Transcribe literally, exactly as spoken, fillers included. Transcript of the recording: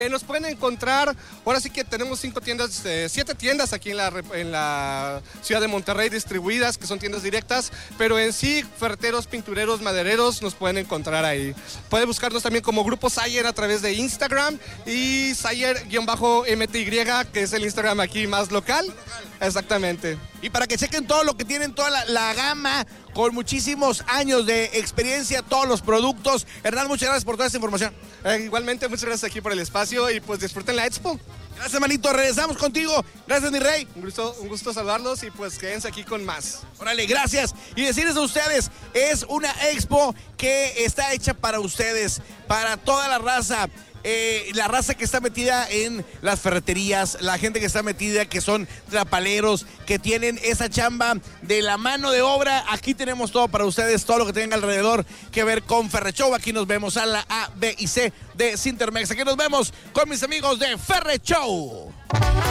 Eh, nos pueden encontrar, ahora sí que tenemos cinco tiendas, eh, siete tiendas aquí en la, en la ciudad de Monterrey distribuidas, que son tiendas directas, pero en sí, ferreteros, pintureros, madereros, nos pueden encontrar ahí. Puede buscarnos también como Grupo Sayer a través de Instagram y Sayer-M T Y, que es el Instagram aquí más local. Exactamente. Y para que chequen todo lo que tienen, toda la, la gama, con muchísimos años de experiencia, todos los productos. Hernán, muchas gracias por toda esta información. Eh, igualmente, muchas gracias aquí por el espacio y pues disfruten la expo. Gracias, manito, regresamos contigo. Gracias, mi rey. Un gusto, un gusto saludarlos y pues quédense aquí con más. Órale, gracias. Y decirles a ustedes, es una expo que está hecha para ustedes, para toda la raza. Eh, la raza que está metida en las ferreterías, la gente que está metida, que son trapaleros, que tienen esa chamba de la mano de obra. Aquí tenemos todo para ustedes, todo lo que tengan alrededor que ver con Ferreshow. Aquí nos vemos a la A, B y C de Cintermex. Aquí nos vemos con mis amigos de Ferreshow.